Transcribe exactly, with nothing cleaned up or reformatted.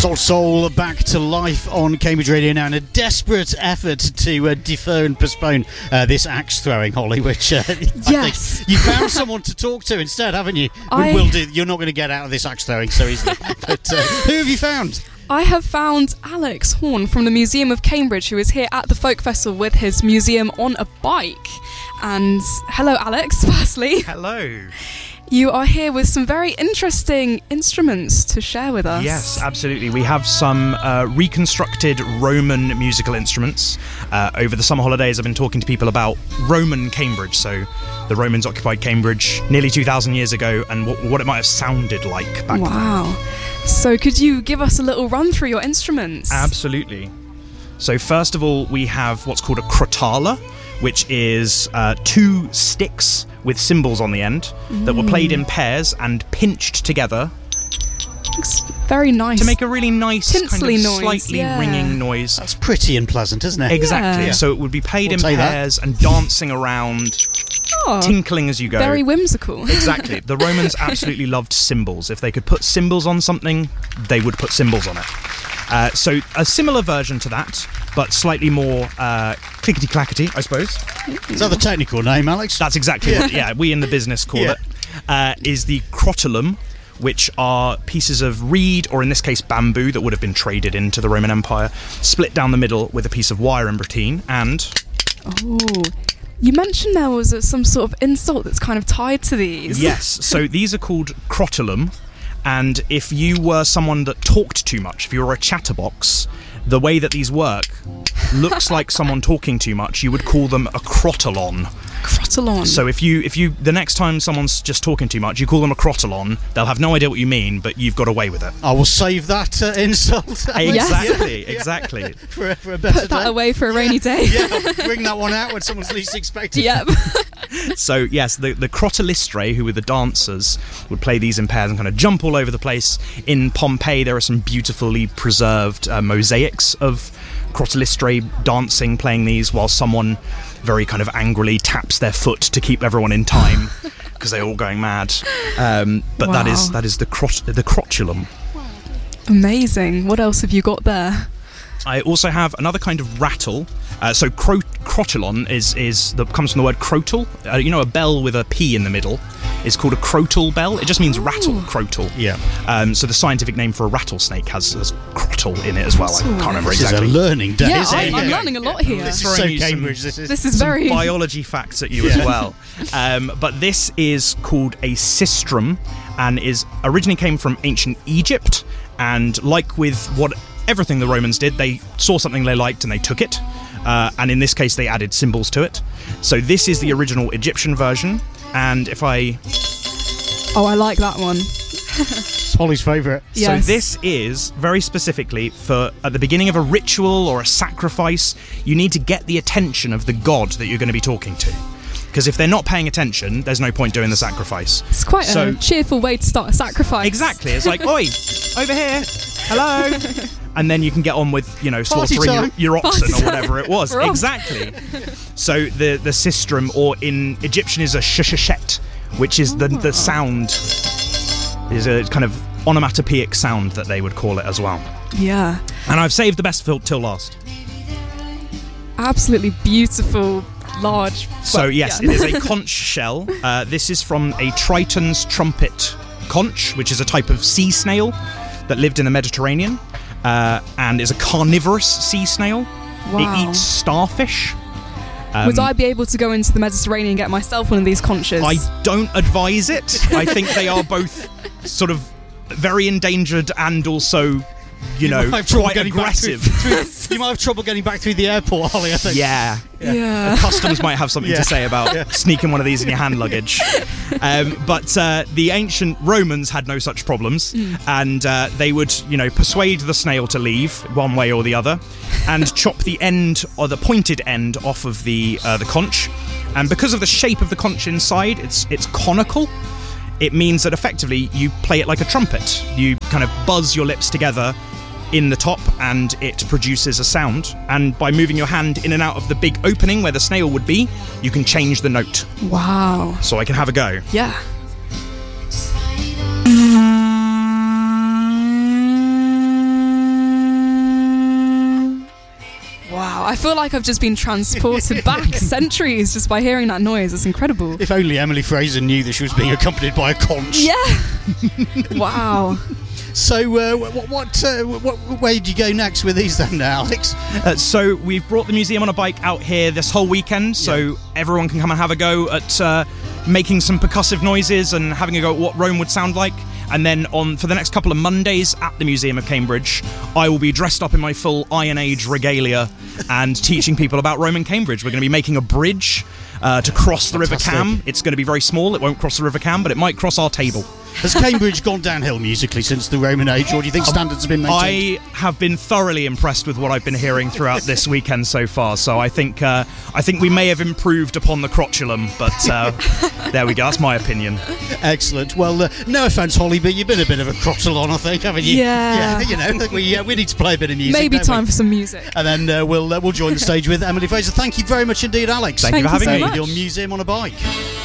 Soul Soul back to life on Cambridge Radio now in a desperate effort to uh, defer and postpone uh, this axe throwing, Holly, which uh, yes. I think you found someone to talk to instead, haven't you? I... We will do. You're not going to get out of this axe throwing so easily. But uh, who have you found? I have found Alex Horn from the Museum of Cambridge, who is here at the Folk Festival with his museum on a bike. And hello, Alex, firstly. Hello. You are here with some very interesting instruments to share with us. Yes, absolutely. We have some uh, reconstructed Roman musical instruments. Uh, over the summer holidays, I've been talking to people about Roman Cambridge, so the Romans occupied Cambridge nearly two thousand years ago, and what, what it might have sounded like back then. Wow. So could you give us a little run through your instruments? Absolutely. So first of all, we have what's called a crotala, which is uh, two sticks with cymbals on the end mm. that were played in pairs and pinched together. It's very nice. To make a really nice, tinsely kind of noise, slightly yeah. ringing noise. That's pretty and pleasant, isn't it? Exactly. Yeah. So it would be played We'll in pairs and dancing around, oh, tinkling as you go. Very whimsical. Exactly. The Romans absolutely loved cymbals. If they could put cymbals on something, they would put cymbals on it. Uh, so a similar version to that, but slightly more uh, clickety-clackety, I suppose. Is that the technical name, Alex? That's exactly yeah. what yeah, we in the business call yeah. it, uh, is the crotulum, which are pieces of reed, or in this case bamboo, that would have been traded into the Roman Empire, split down the middle with a piece of wire in between, and... Oh, you mentioned there was a, some sort of insult that's kind of tied to these. Yes, so these are called crotulum. And if you were someone that talked too much, if you were a chatterbox, the way that these work looks like someone talking too much. You would call them a crotulon. Crotulon. So if you, if you, the next time someone's just talking too much, you call them a crotulon. They'll have no idea what you mean, but you've got away with it. I will save that uh, insult. Exactly, yeah. exactly. for, for a better Put that day. away for a rainy day. Yeah, bring that one out when someone's least expected. Yep. So yes, the, the crotulistre, who were the dancers, would play these in pairs and kind of jump all over the place. In Pompeii, there are some beautifully preserved uh, mosaics of crotulistre dancing, playing these while someone very kind of angrily taps their foot to keep everyone in time because they're all going mad. Um, but wow. that is that is the crot- the crotulum. Amazing. What else have you got there? I also have another kind of rattle. Uh, so cro- crotulon is is the, comes from the word crotal. Uh, you know, a bell with a P in the middle is called a crotal bell. It just means rattle, crotal. Yeah. Um, so the scientific name for a rattlesnake has, has crottle in it as well. I can't remember this exactly. Is a learning day. Yeah, isn't I'm, it? I'm yeah. learning a lot here. This is Throwing so you some- Cambridge. This is. This is Some very biology facts at you Yeah. as well. Um, but this is called a sistrum and is originally came from ancient Egypt. And like with what everything the Romans did, they saw something they liked and they took it. Uh, and in this case, they added symbols to it. So this is the original Egyptian version. And if I... Oh, I like that one. It's Holly's favourite. Yes. So this is very specifically for at the beginning of a ritual or a sacrifice, you need to get the attention of the god that you're going to be talking to. Because if they're not paying attention, there's no point doing the sacrifice. It's quite So- a cheerful way to start a sacrifice. Exactly. It's like, oi, over here, hello. And then you can get on with, you know, slaughtering your, time. your oxen Party or whatever it was. We're off. Exactly. So the, the sistrum, or in Egyptian is a shashashet, which is the, the sound, is a kind of onomatopoeic sound that they would call it as well. Yeah. And I've saved the best till, till last. Absolutely beautiful, large. So well, yes, yeah. it is a conch shell. Uh, this is from a Triton's trumpet conch, which is a type of sea snail that lived in the Mediterranean, uh, and is a carnivorous sea snail. Wow. It eats starfish. Um, Would I be able to go into the Mediterranean and get myself one of these conches? I don't advise it. I think they are both sort of very endangered and also, you know, might have trouble quite getting back aggressive. through- through- you might have trouble getting back through the airport, Holly, I think. Yeah. Yeah. Customs might have something Yeah. to say about Yeah. sneaking one of these in your hand luggage. Um, but uh, the ancient Romans had no such problems, Mm. and uh, they would, you know, persuade the snail to leave one way or the other, and chop the end or the pointed end off of the uh, the conch. And because of the shape of the conch inside, it's it's conical. It means that effectively you play it like a trumpet. You kind of buzz your lips together in the top and it produces a sound, and by moving your hand in and out of the big opening where the snail would be, you can change the note. Wow. So I can have a go. Yeah. Wow, I feel like I've just been transported back centuries just by hearing that noise. It's incredible. If only Emily Fraser knew that she was being accompanied by a conch. Yeah. Wow. So, uh, what, what, uh, what where did you go next with these then, Alex? Uh, so we've brought the Museum on a Bike out here this whole weekend, so yeah. everyone can come and have a go at uh, making some percussive noises and having a go at what Rome would sound like. And then on for the next couple of Mondays at the Museum of Cambridge, I will be dressed up in my full Iron Age regalia and teaching people about Rome and Cambridge. We're going to be making a bridge uh, to cross the Fantastic. River Cam. It's going to be very small. It won't cross the River Cam, but it might cross our table. Has Cambridge gone downhill musically since the Roman age, or do you think standards have been maintained? I have been thoroughly impressed with what I've been hearing throughout this weekend so far. So I think uh, I think we may have improved upon the crotulum, but uh, there we go. That's my opinion. Excellent. Well, uh, no offence, Holly, but you've been a bit of a crotulon, I think, haven't you? Yeah. Yeah. You know, we uh, we need to play a bit of music. Maybe time we? for some music. And then uh, we'll uh, we'll join the stage with Emily Fraser. Thank you very much indeed, Alex. Thank, Thank you for having you so me. Much. Your Museum on a Bike.